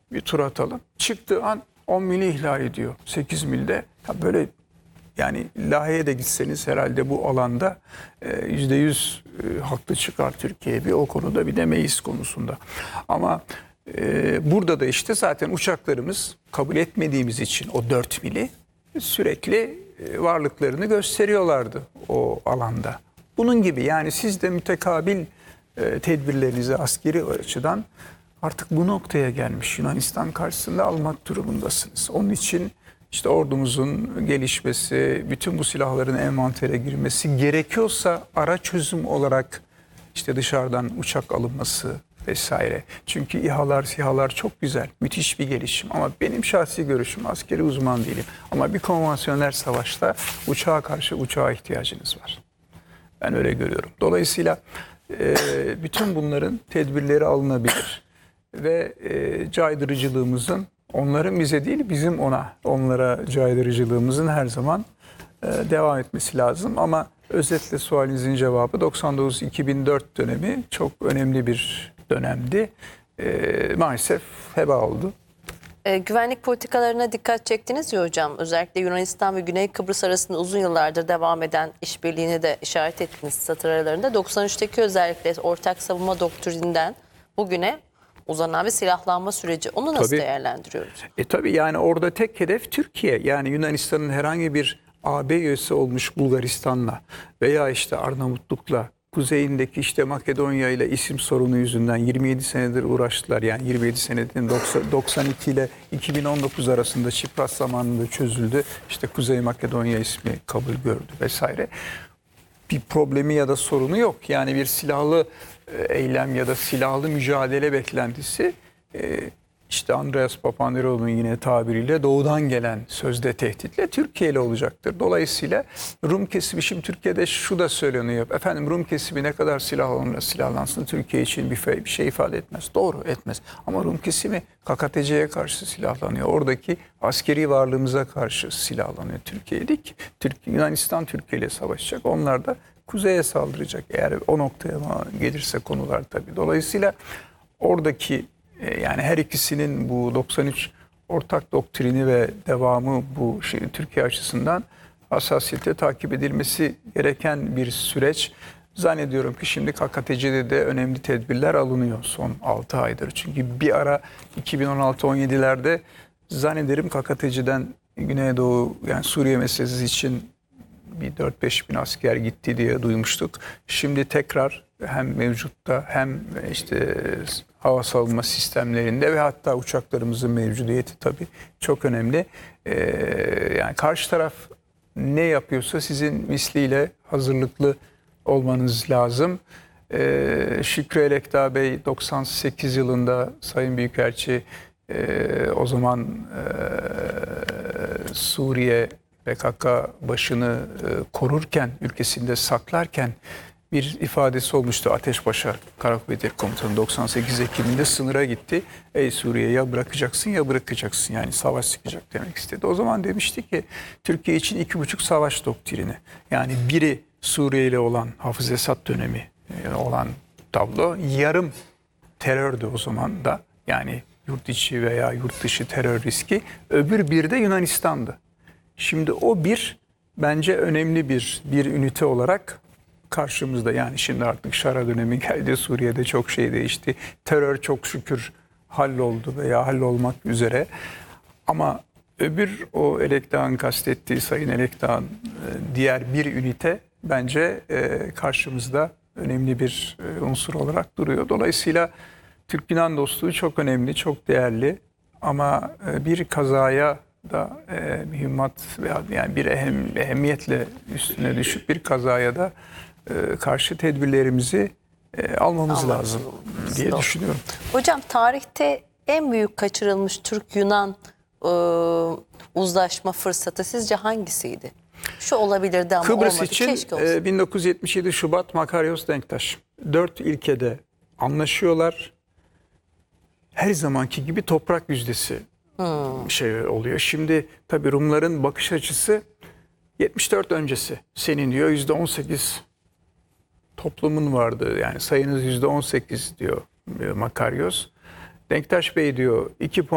bir tur atalım. Çıktığı an 10 mili ihlal ediyor. 8 milde. Ya böyle yani Lahey'e de gitseniz herhalde bu alanda %100 haklı çıkar Türkiye bir o konuda bir de meclis konusunda. Ama burada da işte zaten uçaklarımız kabul etmediğimiz için o 4 mili sürekli varlıklarını gösteriyorlardı o alanda. Bunun gibi yani siz de mütekabil tedbirlerinizi askeri açıdan artık bu noktaya gelmiş Yunanistan karşısında almak durumundasınız. Onun için işte ordumuzun gelişmesi, bütün bu silahların envantere girmesi gerekiyorsa ara çözüm olarak işte dışarıdan uçak alınması vesaire. Çünkü SİHA'lar çok güzel, müthiş bir gelişim. Ama benim şahsi görüşüm, askeri uzman değilim. Ama bir konvansiyonel savaşta uçağa karşı uçağa ihtiyacınız var. Ben öyle görüyorum. Dolayısıyla bütün bunların tedbirleri alınabilir. Ve caydırıcılığımızın onların bize değil bizim onlara caydırıcılığımızın her zaman devam etmesi lazım. Ama özetle sualinizin cevabı 99-2004 dönemi çok önemli bir dönemdi. Maalesef heba oldu. Güvenlik politikalarına dikkat çektiniz ya hocam. Özellikle Yunanistan ve Güney Kıbrıs arasında uzun yıllardır devam eden işbirliğini de işaret ettiniz satır aralarında. 93'teki özellikle ortak savunma doktrininden bugüne uzanan bir silahlanma süreci. Onu nasıl değerlendiriyoruz? Tabii yani orada tek hedef Türkiye. Yani Yunanistan'ın herhangi bir AB üyesi olmuş Bulgaristan'la veya işte Arnavutluk'la kuzeyindeki işte Makedonya ile isim sorunu yüzünden 27 senedir uğraştılar. Yani 27 senedir 92 ile 2019 arasında Çipras zamanında çözüldü. İşte Kuzey Makedonya ismi kabul gördü vesaire. Bir problemi ya da sorunu yok. Yani bir silahlı eylem ya da silahlı mücadele beklentisi işte Andreas Papandreou'nun yine tabiriyle doğudan gelen sözde tehditle Türkiye ile olacaktır. Dolayısıyla Rum kesimi, şimdi Türkiye'de şu da söyleniyor. Efendim Rum kesimi ne kadar silahlansın Türkiye için bir şey ifade etmez. Doğru, etmez. Ama Rum kesimi KKTC'ye karşı silahlanıyor. Oradaki askeri varlığımıza karşı silahlanıyor Türkiye'lik. Yunanistan Türkiye ile savaşacak. Onlar da kuzeye saldıracak. Eğer o noktaya gelirse konular tabii. Dolayısıyla oradaki yani her ikisinin bu 93 ortak doktrini ve devamı bu Türkiye açısından hassasiyetle takip edilmesi gereken bir süreç. Zannediyorum ki şimdi KKTC'de de önemli tedbirler alınıyor son 6 aydır. Çünkü bir ara 2016-17'lerde zannederim KKTC'den Güneydoğu yani Suriye meselesi için bir 4-5 bin asker gitti diye duymuştuk. Şimdi tekrar hem mevcutta hem işte hava savunma sistemlerinde ve hatta uçaklarımızın mevcudiyeti tabii çok önemli. Yani karşı taraf ne yapıyorsa sizin misliyle hazırlıklı olmanız lazım. Şükrü Elekdağ Bey 98 yılında Sayın Büyükelçi o zaman Suriye PKK başını korurken, ülkesinde saklarken bir ifadesi olmuştu. Ateşpaşa Karakuvvetleri Komutanı 98 Ekim'inde sınıra gitti. Ey Suriye ya bırakacaksın ya bırakacaksın. Yani savaş çıkacak demek istedi. O zaman demişti ki Türkiye için 2,5 savaş doktrini. Yani biri Suriye ile olan Hafız Esad dönemi olan tablo. Yarım terördü o zaman da. Yani yurt içi veya yurt dışı terör riski. Öbür bir de Yunanistan'dı. Şimdi o bence önemli bir ünite olarak karşımızda. Yani şimdi artık Şara dönemi geldi. Suriye'de çok şey değişti. Terör çok şükür halloldu veya hallolmak üzere. Ama öbür o Elekdağ'ın kastettiği Sayın Elekdağ'ın diğer bir ünite bence karşımızda önemli bir unsur olarak duruyor. Dolayısıyla Türk-Yunan dostluğu çok önemli, çok değerli. Ama bir kazaya da mühimmat veya yani bir ehemmiyetle üstüne düşüp bir kazaya da karşı tedbirlerimizi almamız lazım diye düşünüyorum. Hocam tarihte en büyük kaçırılmış Türk-Yunan uzlaşma fırsatı sizce hangisiydi? Şu olabilirdi ama Kıbrıs olmadı. için Keşke olsa. 1977 Şubat Makaryos Denktaş. 4 ilkede anlaşıyorlar. Her zamanki gibi toprak yüzdesi şey oluyor. Şimdi tabii Rumların bakış açısı 74 öncesi. Senin diyor %18 toplumun vardı. Yani sayınız %18 diyor Makaryos. Denktaş Bey diyor 2 puan